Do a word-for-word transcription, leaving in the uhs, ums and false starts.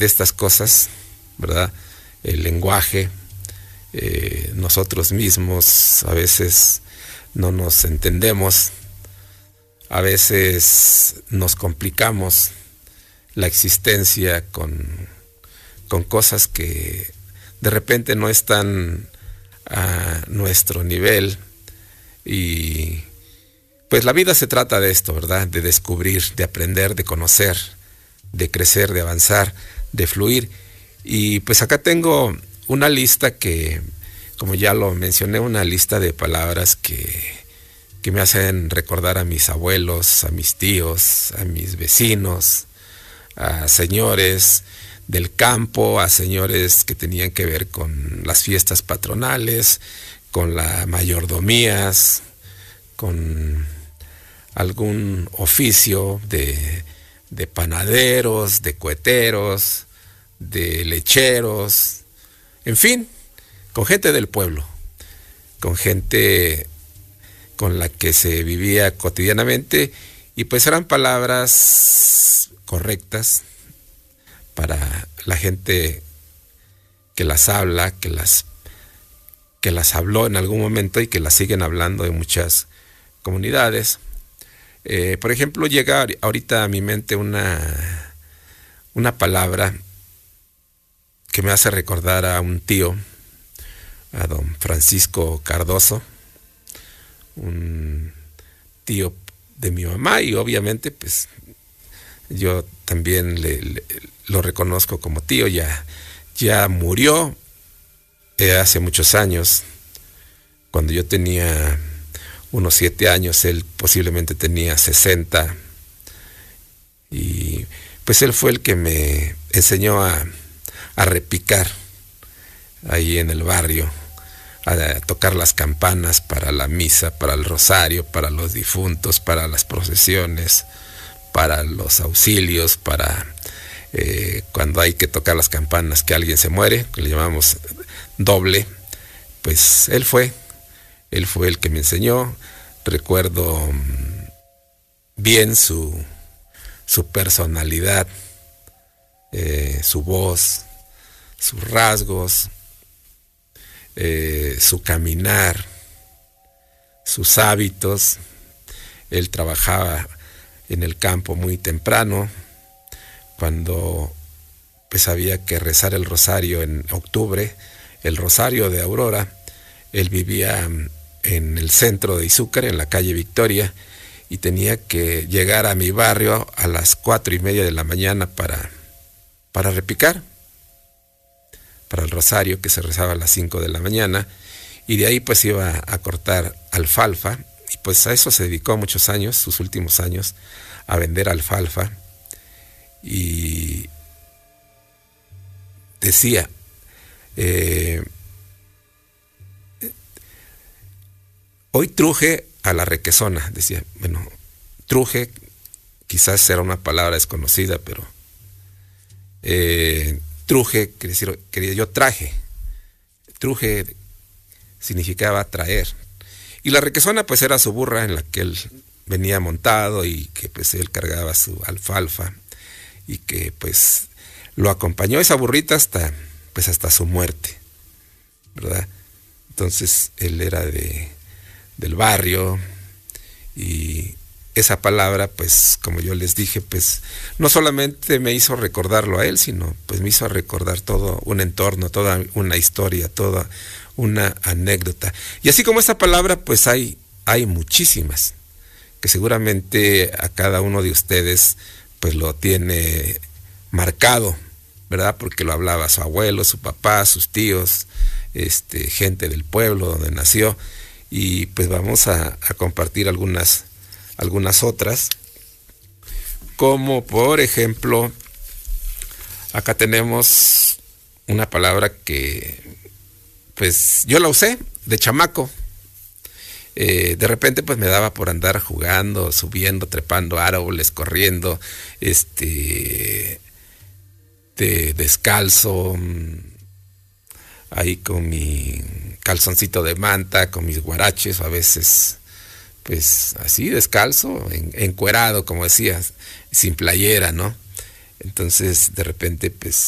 de estas cosas, ¿verdad? El lenguaje, eh, nosotros mismos a veces no nos entendemos, a veces nos complicamos la existencia con, con cosas que de repente no están a nuestro nivel. Y pues la vida se trata de esto, ¿verdad? De descubrir, de aprender, de conocer, de crecer, de avanzar, de fluir. Y pues acá tengo una lista que, como ya lo mencioné, una lista de palabras que, que me hacen recordar a mis abuelos, a mis tíos, a mis vecinos, a señores del campo, a señores que tenían que ver con las fiestas patronales, con las mayordomías, con algún oficio de, de panaderos, de coheteros, de lecheros, en fin, con gente del pueblo, con gente con la que se vivía cotidianamente, y pues eran palabras correctas para la gente que las habla, que las, que las habló en algún momento y que las siguen hablando en muchas comunidades. Eh, por ejemplo, llega ahorita a mi mente una, una palabra que me hace recordar a un tío, a don Francisco Cardoso, un tío de mi mamá, y obviamente pues yo también le, le, lo reconozco como tío. Ya, ya murió eh, hace muchos años. Cuando yo tenía unos siete años, él posiblemente tenía sesenta, y pues él fue el que me enseñó a, a repicar ahí en el barrio, a, a tocar las campanas para la misa, para el rosario, para los difuntos, para las procesiones, para los auxilios, para eh, cuando hay que tocar las campanas que alguien se muere, que le llamamos doble. Pues él fue Él fue el que me enseñó. Recuerdo bien su, su personalidad, eh, su voz, sus rasgos, eh, su caminar, sus hábitos. Él trabajaba en el campo muy temprano. Cuando pues había que rezar el rosario en octubre, el rosario de Aurora, él vivía en el centro de Izúcar, en la calle Victoria, y tenía que llegar a mi barrio a las cuatro y media de la mañana para, para repicar, para el rosario que se rezaba a las cinco de la mañana, y de ahí pues iba a cortar alfalfa, y pues a eso se dedicó muchos años, sus últimos años, a vender alfalfa. Y decía, eh, hoy truje a la requesona, decía. Bueno, truje quizás era una palabra desconocida, pero eh, truje, quiere decir, quería yo traje. Truje significaba traer. Y la requesona pues era su burra en la que él venía montado, y que pues él cargaba su alfalfa, y que pues lo acompañó esa burrita hasta pues hasta su muerte, ¿verdad? Entonces él era de del barrio, y esa palabra pues, como yo les dije, pues no solamente me hizo recordarlo a él, sino pues me hizo recordar todo un entorno, toda una historia, toda una anécdota. Y así como esta palabra, pues hay, hay muchísimas que seguramente a cada uno de ustedes pues lo tiene marcado, ¿verdad? Porque lo hablaba su abuelo, su papá, sus tíos, este, gente del pueblo donde nació. Y pues vamos a, a compartir algunas, algunas otras, como por ejemplo, acá tenemos una palabra que pues yo la usé de chamaco. Eh, de repente pues me daba por andar jugando, subiendo, trepando árboles, corriendo, este, de descalzo, ahí con mi calzoncito de manta, con mis guaraches, o a veces pues así descalzo, en, encuerado, como decías, sin playera, ¿no? Entonces de repente pues